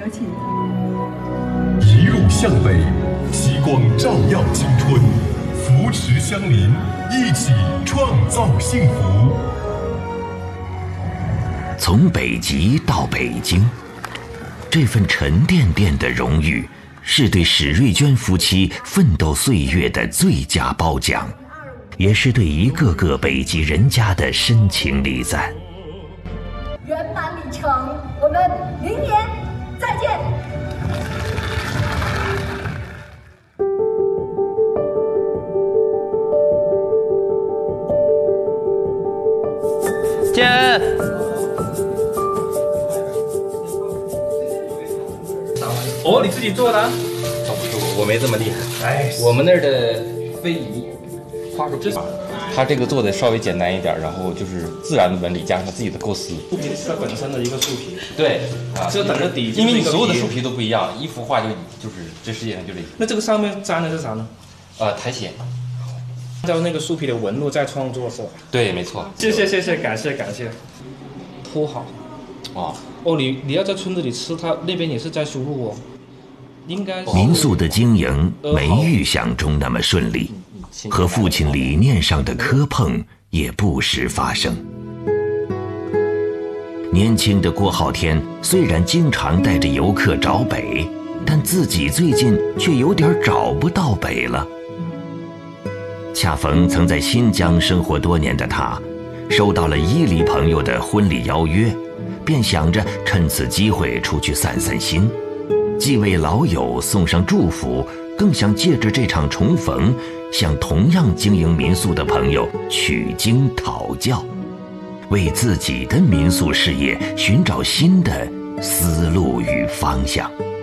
客气。 一路向北，希光照耀青春，扶持相邻，一起创造幸福。 从北极到北京，这份沉甸甸的荣誉，是对史瑞娟夫妻奋斗岁月的最佳褒奖，也是对一个个北极人家的深情礼赞。 圆满里程，我们明年再见。 见。哦，你自己做的？ 我没这么厉害。哎，我们那儿的非遗花束法，他这个做的稍微简单一点，然后就是自然的纹理加上他自己的构思。 树皮是它本身的一个树皮。 对啊， 这整个底， 因为你所有的树皮都不一样，一幅画就是这世界上就这。 那这个上面粘的是啥呢？ 苔藓。 按照那个树皮的纹路再创作是吧？ 对，没错。 谢谢，感谢。铺好。哦，你要在村子里吃，它那边也是在修路哦。应该民宿的经营没预想中那么顺利，和父亲理念上的磕碰也不时发生。年轻的郭浩天虽然经常带着游客找北，但自己最近却有点找不到北了。恰逢曾在新疆生活多年的他，收到了伊犁朋友的婚礼邀约，便想着趁此机会出去散散心，既为老友送上祝福，更想借着这场重逢，向同样经营民宿的朋友取经讨教，为自己的民宿事业寻找新的思路与方向。